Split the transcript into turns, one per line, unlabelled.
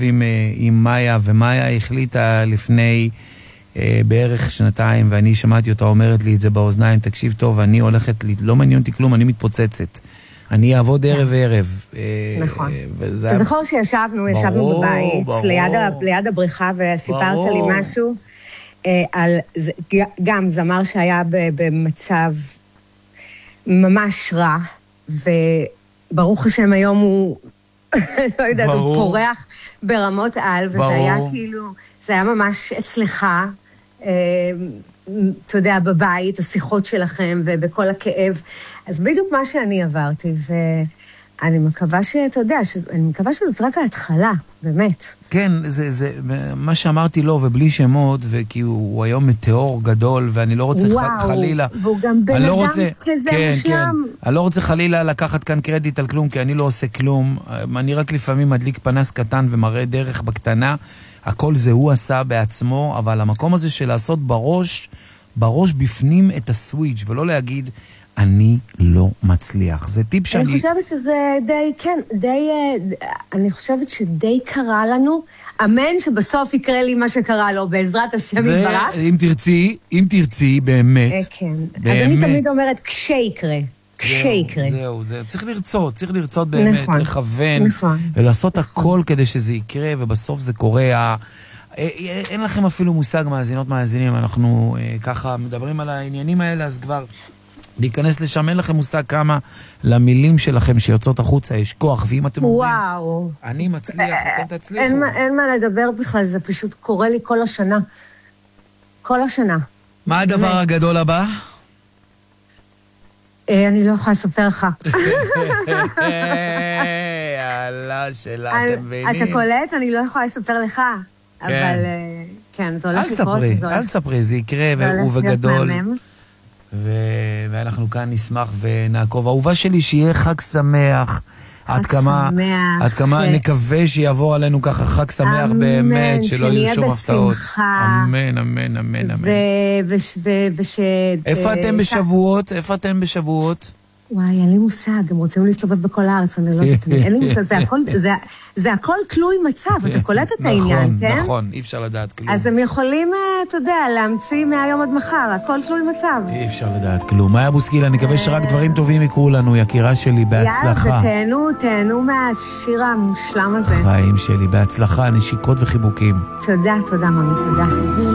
עם מאיה, ומאיה החליטה לפני בערך שנתיים, ואני שמעתי אותה אומרת לי את זה באוזניים, תקשיב טוב, אני הולכת, לא מעניין אותי כלום, אני מתפוצצת. אני אעבוד ערב.
נכון. אתה זוכר שישבנו בבית, ליד הבריכה, וסיפרת לי משהו, על גם זמר שהיה במצב ממש רע, וברוך השם היום הוא, לא יודעת, הוא פורח ברמות על, וזה היה כאילו, זה היה ממש אצלך, אתה יודע, בבית, השיחות שלכם ובכל הכאב. אז בדיוק מה שאני עברתי, ואני מקווה שאתה יודע, אני מקווה שזאת רק ההתחלה, באמת.
כן, זה מה שאמרתי לו, ובלי שמות, וכי הוא היום מטאור גדול, ואני לא רוצה חלילה...
והוא גם בן אדם כזה משלם.
אני לא רוצה חלילה לקחת כאן קרדיט על כלום, כי אני לא עושה כלום. אני רק לפעמים מדליק פנס קטן ומראה דרך בקטנה. הכל זה הוא עשה בעצמו, אבל המקום הזה של לעשות בראש בפנים את הסוויץ', ולא להגיד, אני לא מצליח. זה טיפ שאני...
אני חושבת שזה די, כן, אני חושבת שדי קרה לנו, אמן שבסוף יקרה לי מה שקרה לו, בעזרת השם יתברך.
אם תרצי, באמת.
כן. אז אני תמיד אומרת, כשיקרה.
זהו. צריך לרצות באמת, לכוון, ולעשות הכל כדי שזה יקרה, ובסוף זה קורה. אין לכם אפילו מושג מאזינים, אנחנו ככה מדברים על העניינים האלה, אז כבר להיכנס לשם, אין לכם מושג כמה למילים שלכם שיוצאות החוצה, יש כוח, ואם אתם אומרים, אני מצליח, אתם תצליחו.
אין מה לדבר בכלל, זה פשוט קורה לי כל השנה. כל השנה.
מה הדבר הגדול הבא?
אני לא יכולה לספר לך.
יאללה, שאלה, אתם מבינים?
אתה קולט? אני לא יכולה לספר לך. אבל כן, זה הולך לקרות.
אל תספרי, זה יקרה, והוא וגדול. ואנחנו כאן נשמח ונעקוב. אהובה שלי, שיהיה חג שמח. עד כמה נקווה שיעבור עלינו ככה חג שמח באמת, שלא יהיו שום הפתעות. אמן, אמן, אמן, אמן. איפה אתם בשבועות?
וואי, אין לי מושג, הם רוצים להסתובב בכל הארץ, אני לא יודעת, אין לי מושג, זה הכל תלוי מצב, אתה קולט את העניין, כן?
נכון, אי אפשר לדעת כלום.
אז הם יכולים, אתה יודע, להמציא מהיום עד מחר, הכל תלוי מצב.
אי אפשר לדעת כלום. מאיה בוסקילה, אני מקווה שרק דברים טובים יקרו לנו, יקירה שלי, בהצלחה.
יאללה, תהנו מהשיר המושלם הזה.
חיים שלי, בהצלחה, נשיקות וחיבוקים.
תודה, ממי, תודה.